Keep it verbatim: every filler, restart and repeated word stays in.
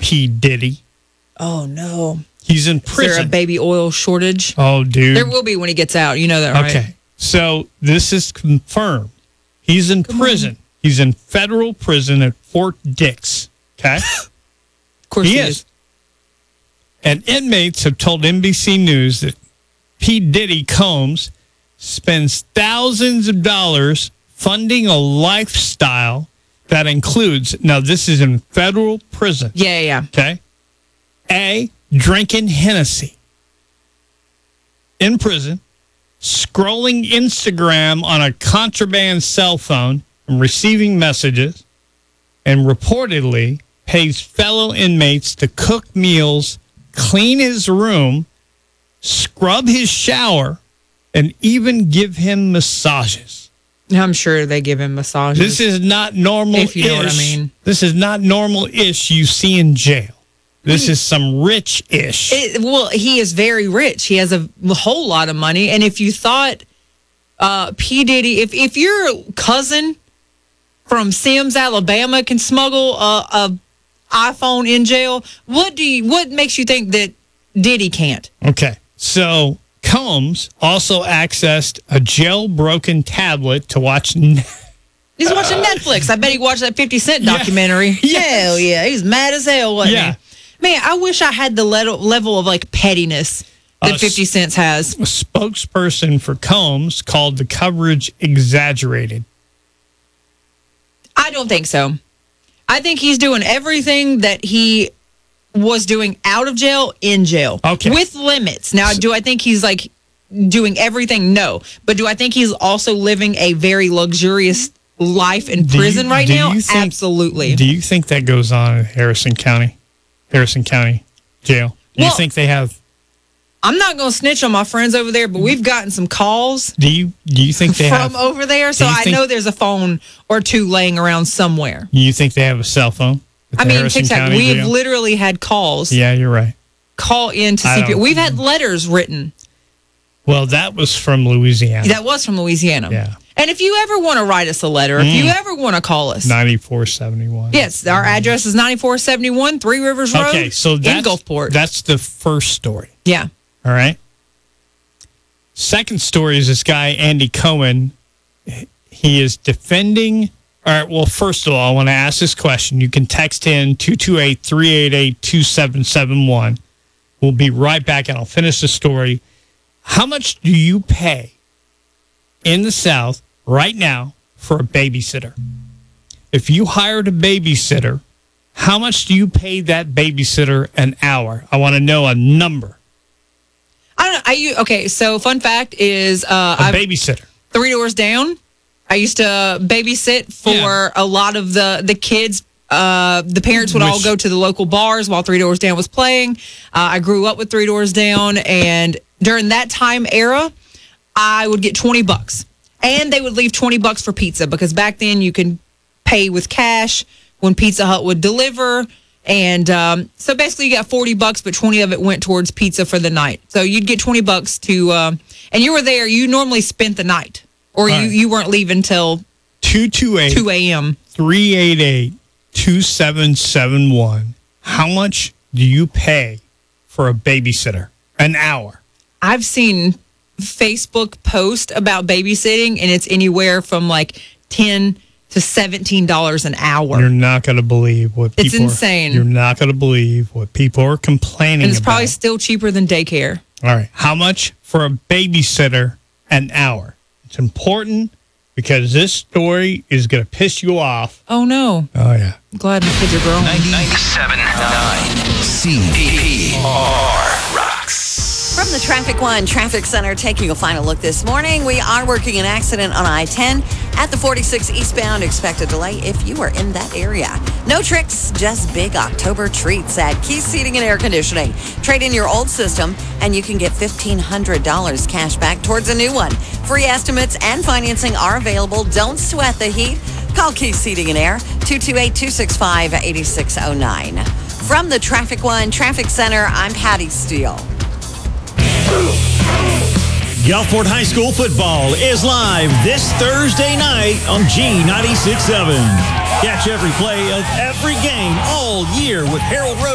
P. Diddy. Oh, no. He's in Is there prison. a baby oil shortage? Oh, dude. There will be when he gets out. You know that, right? Okay. So this is confirmed. He's in Come prison. on. He's in federal prison at Fort Dix. Okay? Of course he, he is. is. And inmates have told N B C News that P. Diddy Combs spends thousands of dollars funding a lifestyle that includes, now this is in federal prison. Yeah, yeah. Okay? A, drinking Hennessy in prison, scrolling Instagram on a contraband cell phone and receiving messages, and reportedly pays fellow inmates to cook meals, clean his room, scrub his shower, and even give him massages. I'm sure they give him massages. This is not normal-ish. If you know what I mean. This is not normal-ish you see in jail. This is some rich-ish. It, well, he is very rich. He has a whole lot of money. And if you thought uh, P. Diddy, if, if your cousin from Sims, Alabama can smuggle a, a iPhone in jail, what do you, what makes you think that Diddy can't? Okay. So Combs also accessed a jailbroken tablet to watch. N- He's watching Netflix. I bet he watched that fifty Cent Yeah. documentary. Yes. Hell yeah. He's mad as hell, wasn't Yeah. he? Man, I wish I had the level, level of like pettiness that Uh, fifty Cent has. A spokesperson for Combs called the coverage exaggerated. I don't think so. I think he's doing everything that he was doing out of jail in jail. Okay. With limits. Now, do I think he's like doing everything? No. But do I think he's also living a very luxurious life in Do you- prison right do now? you think- Absolutely. Do you think that goes on in Harrison County? Harrison County Jail? Do you Well- think they have... I'm not going to snitch on my friends over there, but we've gotten some calls Do you do you think they from have... over there. So you I think- know there's a phone or two laying around somewhere. You think they have a cell phone? at I the mean, Harrison TikTok, County we've Jail? literally had calls. Yeah, you're right. Call in to I C P S. don't- We've had letters written. Well, that was from Louisiana. That was from Louisiana. Yeah. And if you ever want to write us a letter, if you Mm. ever want to call us, ninety-four seventy-one. yes, our address is ninety-four seventy-one Three Rivers Road Okay, so in that's, Gulfport. that's the first story. Yeah. All right. Second story is this guy, Andy Cohen. He is defending. All right. Well, first of all, I want to ask this question. You can text in two two eight, three eight eight, two seven seven one. We'll be right back and I'll finish the story. How much do you pay in the South right now for a babysitter? If you hired a babysitter, how much do you pay that babysitter an hour? I want to know a number. I don't know. I u- okay. So fun fact is, uh, A I've babysitter. three doors down. I used to babysit for Yeah. a lot of the the kids. Uh, the parents would all Which- go to the local bars while Three Doors Down was playing. Uh, I grew up with Three Doors Down, and during that time era, I would get twenty bucks, and they would leave twenty bucks for pizza because back then you can pay with cash when Pizza Hut would deliver. And um, so basically you got forty bucks, but twenty of it went towards pizza for the night. So you'd get twenty bucks to, uh, and you were there, you normally spent the night or you, Right. you weren't leaving till two two eight, two a.m. three eight eight, two seven seven one. How much do you pay for a babysitter? An hour. I've seen Facebook post about babysitting and it's anywhere from like ten to seventeen dollars an hour. You're not going to believe what people It's are- insane. You're not going to believe what people are complaining And it's about. probably still cheaper than daycare. All right. How much for a babysitter an hour? It's important because this story is going to piss you off. Oh no. Oh, yeah. I'm glad my kids are grown. ninety-seven point nine C P R rocks. From the Traffic One Traffic Center, taking a final look this morning. We are working an accident on I ten at the forty-six eastbound. Expect a delay if you are in that area. No tricks, just big October treats at Key Seating and Air Conditioning. Trade in your old system and you can get fifteen hundred dollars cash back towards a new one. Free estimates and financing are available. Don't sweat the heat. Call Key Seating and Air, two two eight, two six five, eight six zero nine. From the Traffic One Traffic Center, I'm Patty Steele. Gulfport High School football is live this Thursday night on G ninety-six point seven. Catch every play of every game all year with Harold Rose.